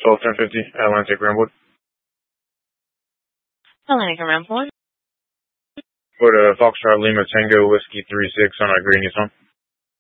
12-10-50, Atlantic Ramwood. Atlantic Ramwood. Put a Foxtrot Lima Tango Whiskey 36 on a green Nissan.